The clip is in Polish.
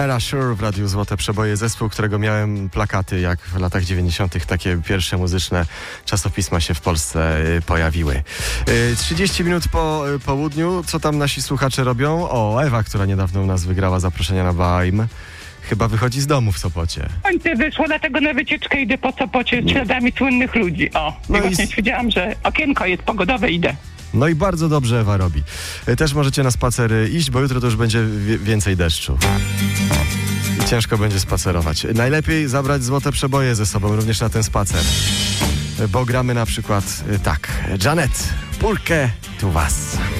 Ella Sure w Radiu Złote Przeboje, zespół, którego miałem plakaty, jak w latach 90. takie pierwsze muzyczne czasopisma się w Polsce pojawiły. 30 minut po południu, co tam nasi słuchacze robią? O, Ewa, która niedawno u nas wygrała zaproszenia na Baim, chyba wychodzi z domu w Sopocie. Końce wyszło, dlatego na wycieczkę idę po Sopocie śladami słynnych ludzi. O, No i właśnie stwierdziłam, że okienko jest pogodowe, idę. No i bardzo dobrze Ewa robi. Też możecie na spacer iść, bo jutro to już będzie więcej deszczu. I ciężko będzie spacerować. Najlepiej zabrać Złote Przeboje ze sobą, również na ten spacer. Bo gramy na przykład tak. Janet, Pulkę tu was.